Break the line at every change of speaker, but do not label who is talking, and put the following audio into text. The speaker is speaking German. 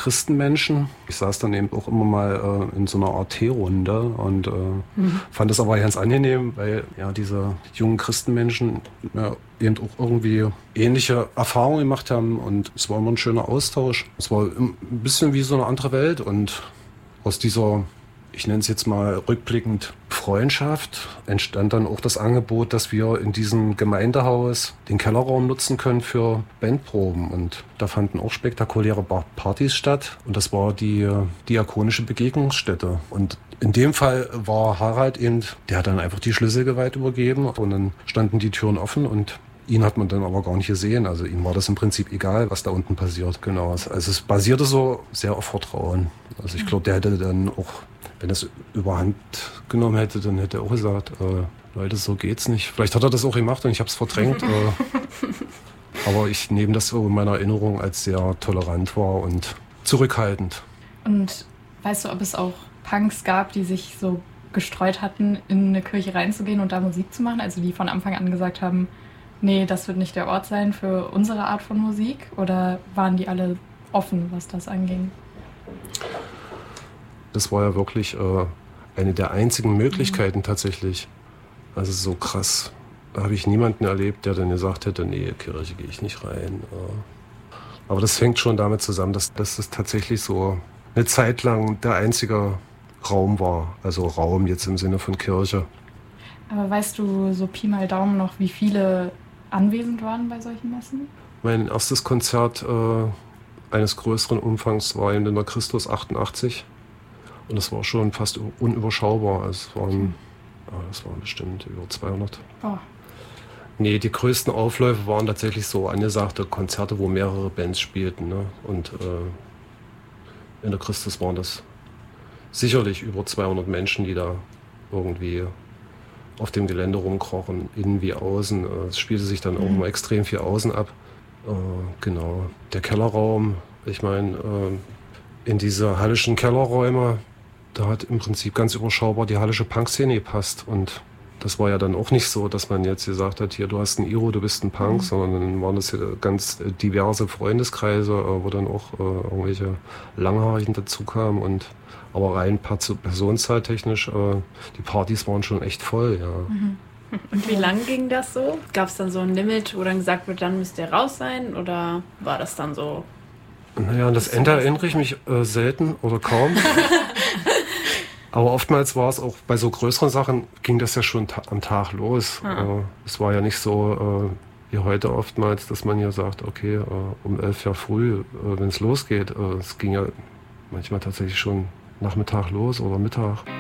Christenmenschen. Ich saß dann eben auch immer mal in so einer Art Teerunde und fand das aber ganz angenehm, weil ja diese jungen Christenmenschen eben auch irgendwie ähnliche Erfahrungen gemacht haben und es war immer ein schöner Austausch. Es war ein bisschen wie so eine andere Welt und aus dieser, ich nenne es jetzt mal rückblickend, Freundschaft entstand dann auch das Angebot, dass wir in diesem Gemeindehaus den Kellerraum nutzen können für Bandproben. Und da fanden auch spektakuläre Partys statt. Und das war die diakonische Begegnungsstätte. Und in dem Fall war Harald eben, der hat dann einfach die Schlüsselgewalt übergeben. Und dann standen die Türen offen und ihn hat man dann aber gar nicht gesehen. Also ihm war das im Prinzip egal, was da unten passiert. Genau. Also es basierte so sehr auf Vertrauen. Also ich glaube, der hätte dann auch, wenn er es überhand genommen hätte, dann hätte er auch gesagt, Leute, so geht's nicht. Vielleicht hat er das auch gemacht und ich habe es verdrängt. Aber ich nehme das so in meiner Erinnerung als sehr tolerant war und zurückhaltend.
Und weißt du, ob es auch Punks gab, die sich so gestreut hatten, in eine Kirche reinzugehen und da Musik zu machen? Also die von Anfang an gesagt haben, nee, das wird nicht der Ort sein für unsere Art von Musik? Oder waren die alle offen, was das anging?
Das war ja wirklich eine der einzigen Möglichkeiten tatsächlich. Also so krass. Da habe ich niemanden erlebt, der dann gesagt hätte, nee, Kirche gehe ich nicht rein. Aber das fängt schon damit zusammen, dass es tatsächlich so eine Zeit lang der einzige Raum war. Also Raum jetzt im Sinne von Kirche.
Aber weißt du so Pi mal Daumen noch, wie viele anwesend waren bei solchen Messen?
Mein erstes Konzert eines größeren Umfangs war in der Christus 88. Und das war schon fast unüberschaubar. Also das waren bestimmt über 200. Oh. Nee, die größten Aufläufe waren tatsächlich so angesagte Konzerte, wo mehrere Bands spielten. Ne? Und in der Christus waren das sicherlich über 200 Menschen, die da irgendwie auf dem Gelände rumkrochen, innen wie außen. Es spielte sich dann auch immer extrem viel außen ab. Genau, der Kellerraum, ich meine, in diese hallischen Kellerräume, da hat im Prinzip ganz überschaubar die hallische Punkszene gepasst. Und das war ja dann auch nicht so, dass man jetzt gesagt hat, hier, du hast ein Iro, du bist ein Punk, sondern dann waren das ja ganz diverse Freundeskreise, wo dann auch irgendwelche Langhaarigen dazukamen. Aber rein personenzahttechnisch, die Partys waren schon echt voll, ja.
Und wie lang ging das so? Gab es dann so ein Limit, wo dann gesagt wird, dann müsst ihr raus sein? Oder war das dann so?
Naja, an das Ende erinnere ich mich selten oder kaum. Aber oftmals war es auch bei so größeren Sachen, ging das ja schon am Tag los. Es war ja nicht so wie heute oftmals, dass man ja sagt, okay, um 11 Uhr früh, wenn es losgeht. Es ging ja manchmal tatsächlich schon Nachmittag los oder Mittag.